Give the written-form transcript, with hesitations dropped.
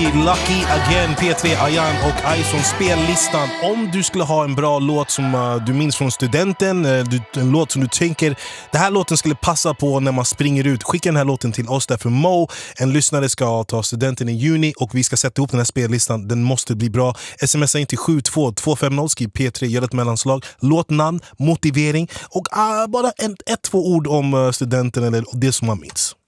Lucky Again, P3, Ayan och Ison spellistan. Om du skulle ha en bra låt som du minns från studenten, en låt som du tänker det här låten skulle passa på när man springer ut, skicka den här låten till oss. Därför Mo, en lyssnare, ska ta studenten i juni och vi ska sätta ihop den här spellistan. Den måste bli bra. Smsa in till 72250, skriv P3, gör ett mellanslag, låtnamn, motivering och bara ett, två ord om studenten eller det som man minns.